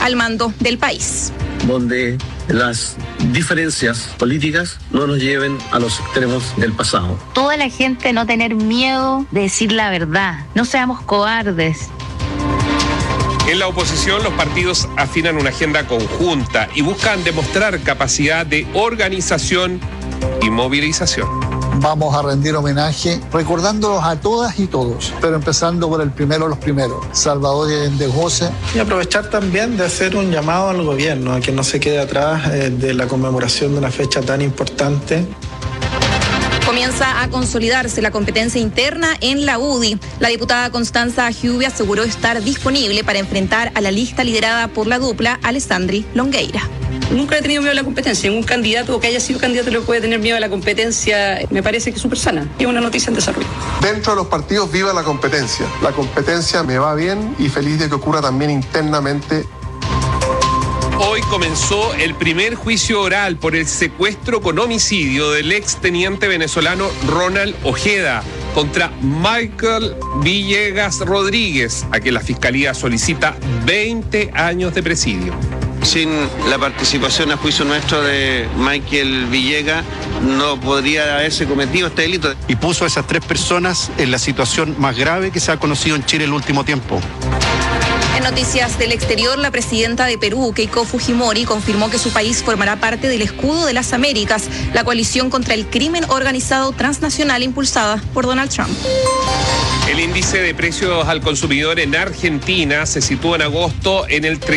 al mando del país. Donde las diferencias políticas no nos lleven a los extremos del pasado. Toda la gente no tener miedo de decir la verdad, no seamos cobardes. En la oposición, los partidos afinan una agenda conjunta y buscan demostrar capacidad de organización y movilización. Vamos a rendir homenaje recordándolos a todas y todos, pero empezando por el primero de los primeros, Salvador Allende José. Y aprovechar también de hacer un llamado al gobierno a que no se quede atrás de la conmemoración de una fecha tan importante. Comienza a consolidarse la competencia interna en la UDI. La diputada Constanza Giubi aseguró estar disponible para enfrentar a la lista liderada por la dupla Alessandri Longueira. Nunca he tenido miedo a la competencia. Ningún candidato que haya sido candidato le puede tener miedo a la competencia. Me parece que es súper sana. Es una noticia en desarrollo. Dentro de los partidos viva la competencia. La competencia me va bien y feliz de que ocurra también internamente. Hoy comenzó el primer juicio oral por el secuestro con homicidio del exteniente venezolano Ronald Ojeda contra Michael Villegas Rodríguez, a quien la Fiscalía solicita 20 años de presidio. Sin la participación a juicio nuestro de Michael Villegas, no podría haberse cometido este delito. Y puso a esas 3 personas en la situación más grave que se ha conocido en Chile en el último tiempo. En noticias del exterior, la presidenta de Perú, Keiko Fujimori, confirmó que su país formará parte del Escudo de las Américas, la coalición contra el crimen organizado transnacional impulsada por Donald Trump. El índice de precios al consumidor en Argentina se situó en agosto en el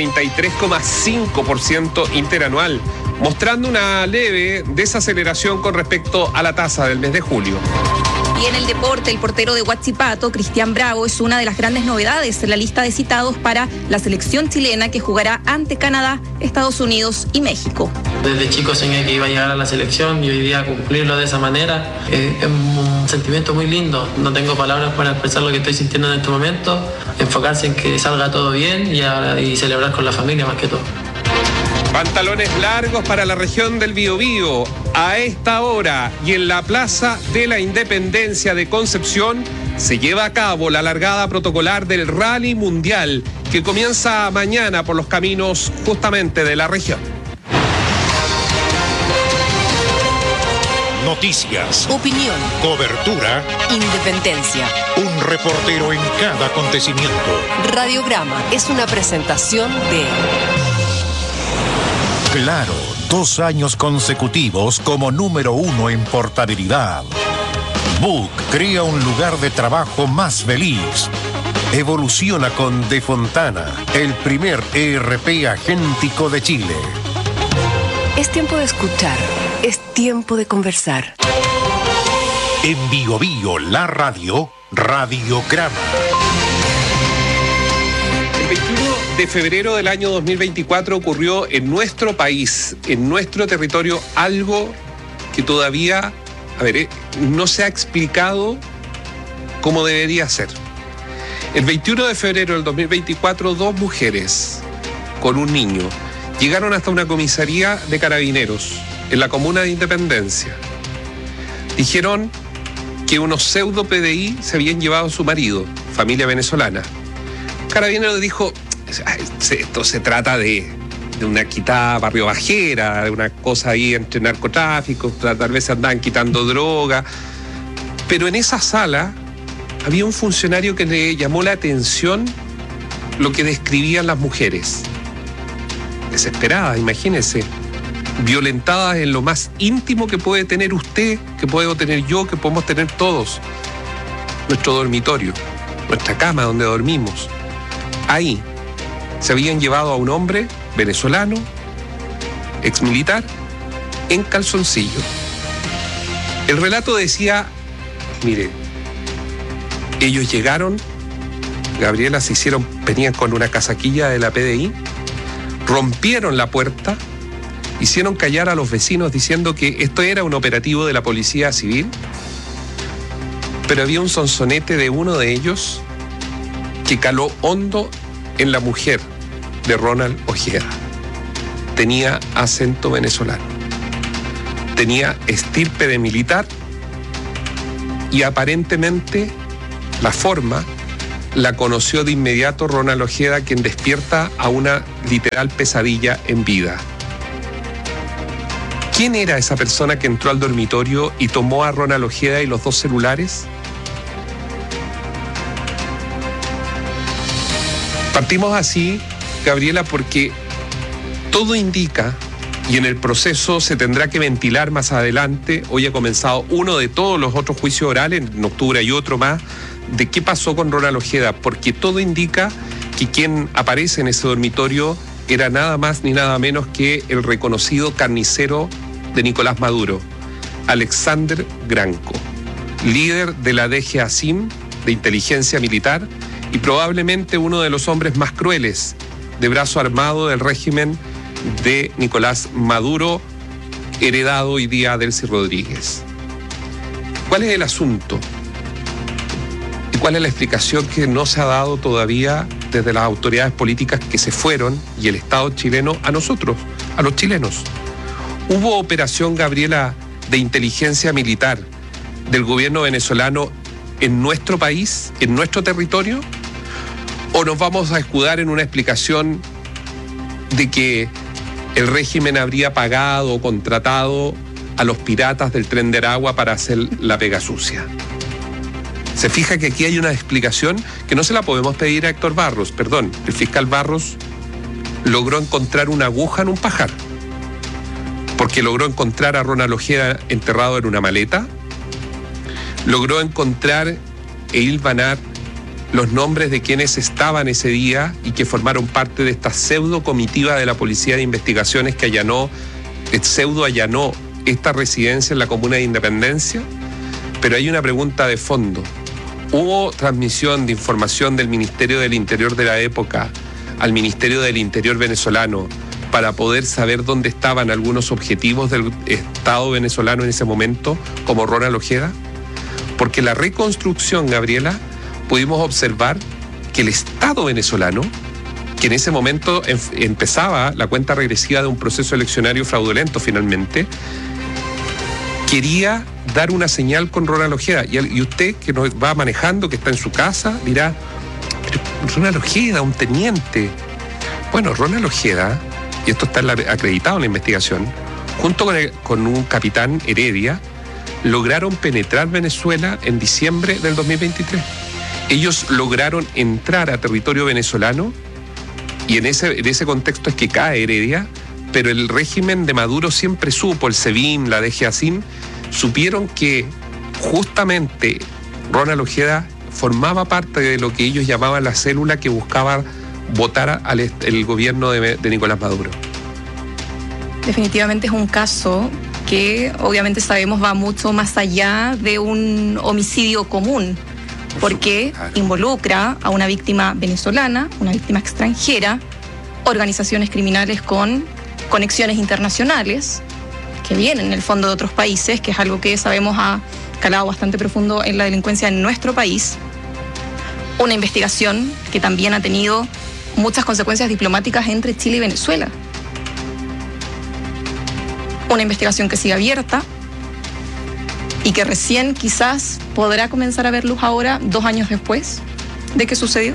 33,5% interanual, mostrando una leve desaceleración con respecto a la tasa del mes de julio. Y en el deporte, el portero de Huachipato, Cristian Bravo, es una de las grandes novedades en la lista de citados para la selección chilena que jugará ante Canadá, Estados Unidos y México. Desde chico soñé que iba a llegar a la selección y hoy día cumplirlo de esa manera es un sentimiento muy lindo. No tengo palabras para expresar lo que estoy sintiendo en este momento. Enfocarse en que salga todo bien y celebrar con la familia más que todo. Pantalones largos para la región del Biobío. A esta hora y en la Plaza de la Independencia de Concepción se lleva a cabo la largada protocolar del Rally Mundial que comienza mañana por los caminos justamente de la región. Noticias, opinión, cobertura, independencia. Un reportero en cada acontecimiento. Radiograma es una presentación de Claro, 2 años consecutivos como número 1 en portabilidad. Book crea un lugar de trabajo más feliz. Evoluciona con De Fontana, el primer ERP agéntico de Chile. Es tiempo de escuchar, es tiempo de conversar. En Bio Bio, la radio, Radiograma. El 21 de febrero del año 2024 ocurrió en nuestro país, en nuestro territorio, algo que todavía, no se ha explicado como debería ser. El 21 de febrero del 2024, 2 mujeres con un niño llegaron hasta una comisaría de carabineros en la comuna de Independencia. Dijeron que unos pseudo PDI se habían llevado a su marido, familia venezolana. Carabineros dijo, esto se trata de una quitada barrio bajera, de una cosa ahí entre narcotráfico, tal vez se andaban quitando droga. Pero en esa sala había un funcionario que le llamó la atención lo que describían las mujeres. Desesperadas, imagínense, violentadas en lo más íntimo que puede tener usted, que puedo tener yo, que podemos tener todos. Nuestro dormitorio, nuestra cama donde dormimos. Ahí se habían llevado a un hombre venezolano, exmilitar, en calzoncillo. El relato decía, mire, ellos llegaron, Gabriela, venían con una casaquilla de la PDI, rompieron la puerta, hicieron callar a los vecinos diciendo que esto era un operativo de la Policía Civil, pero había un sonsonete de uno de ellos que caló hondo en la mujer de Ronald Ojeda. Tenía acento venezolano, tenía estirpe de militar y aparentemente la forma la conoció de inmediato Ronald Ojeda, quien despierta a una literal pesadilla en vida. ¿Quién era esa persona que entró al dormitorio y tomó a Ronald Ojeda y los 2 celulares? Partimos así, Gabriela, porque todo indica, y en el proceso se tendrá que ventilar más adelante, hoy ha comenzado uno de todos los otros juicios orales, en octubre hay otro más, de qué pasó con Ronald Ojeda, porque todo indica que quien aparece en ese dormitorio era nada más ni nada menos que el reconocido carnicero de Nicolás Maduro, Alexander Granco, líder de la DGASIM, de inteligencia militar, y probablemente uno de los hombres más crueles de brazo armado del régimen de Nicolás Maduro, heredado hoy día a Delcy Rodríguez. ¿Cuál es el asunto? ¿Y cuál es la explicación que no se ha dado todavía desde las autoridades políticas que se fueron y el Estado chileno a nosotros, a los chilenos? ¿Hubo operación, Gabriela, de inteligencia militar del gobierno venezolano en nuestro país, en nuestro territorio? ¿O nos vamos a escudar en una explicación de que el régimen habría pagado o contratado a los piratas del Tren de Aragua para hacer la pega sucia? Se fija que aquí hay una explicación que no se la podemos pedir a Héctor Barros, perdón, el fiscal Barros logró encontrar una aguja en un pajar, porque logró encontrar a Ronald Ojeda enterrado en una maleta, logró encontrar e hilvanar los nombres de quienes estaban ese día y que formaron parte de esta pseudo comitiva de la Policía de Investigaciones que allanó esta residencia en la comuna de Independencia. Pero hay una pregunta de fondo. ¿Hubo transmisión de información del Ministerio del Interior de la época al Ministerio del Interior venezolano para poder saber dónde estaban algunos objetivos del Estado venezolano en ese momento, como Ronald Ojeda? Porque la reconstrucción, Gabriela, pudimos observar que el Estado venezolano, que en ese momento empezaba la cuenta regresiva de un proceso eleccionario fraudulento finalmente, quería dar una señal con Ronald Ojeda. Y usted que nos va manejando, que está en su casa, dirá, pero Ronald Ojeda, un teniente. Bueno, Ronald Ojeda, y esto está acreditado en la investigación, junto con un capitán Heredia, lograron penetrar Venezuela en diciembre del 2023. Ellos lograron entrar a territorio venezolano y en ese contexto es que cae Heredia, pero el régimen de Maduro siempre supo, el SEBIN, la DGASIM, supieron que justamente Ronald Ojeda formaba parte de lo que ellos llamaban la célula que buscaba votar al gobierno de Nicolás Maduro. Definitivamente es un caso que obviamente sabemos va mucho más allá de un homicidio común, porque involucra a una víctima venezolana, una víctima extranjera, organizaciones criminales con conexiones internacionales que vienen en el fondo de otros países, que es algo que sabemos ha calado bastante profundo en la delincuencia en nuestro país. Una investigación que también ha tenido muchas consecuencias diplomáticas entre Chile y Venezuela. Una investigación que sigue abierta y que recién quizás podrá comenzar a ver luz ahora, 2 años después de que sucedió.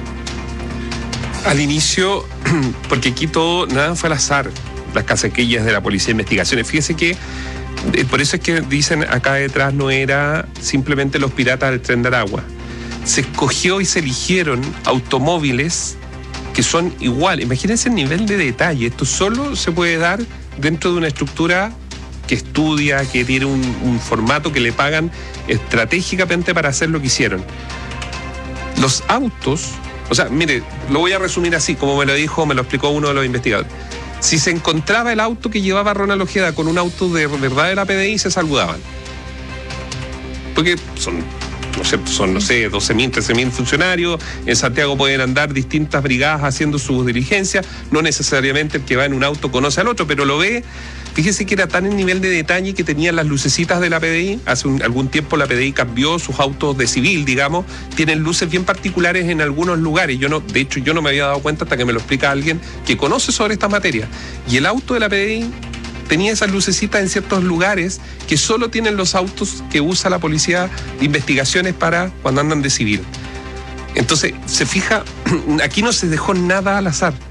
Al inicio, porque aquí nada fue al azar, las casaquillas de la Policía de Investigaciones. Fíjese que, por eso es que dicen acá detrás, no era simplemente los piratas del Tren de Aragua. Se escogió y se eligieron automóviles que son iguales. Imagínense el nivel de detalle. Esto solo se puede dar dentro de una estructura que estudia, que tiene un formato que le pagan estratégicamente para hacer lo que hicieron. Los autos, o sea, mire, lo voy a resumir así, como me lo explicó uno de los investigadores. Si se encontraba el auto que llevaba Ronald Ojeda con un auto de verdad de la PDI, se saludaban. Porque son 12.000, 13.000 funcionarios. En Santiago pueden andar distintas brigadas haciendo sus diligencias. No necesariamente el que va en un auto conoce al otro, pero lo ve. Fíjese que era tan el nivel de detalle que tenían las lucecitas de la PDI. Hace algún tiempo la PDI cambió sus autos de civil, digamos. Tienen luces bien particulares en algunos lugares. De hecho, yo no me había dado cuenta hasta que me lo explica alguien que conoce sobre esta materia. Y el auto de la PDI tenía esas lucecitas en ciertos lugares que solo tienen los autos que usa la Policía de Investigaciones para cuando andan de civil. Entonces, se fija, aquí no se dejó nada al azar.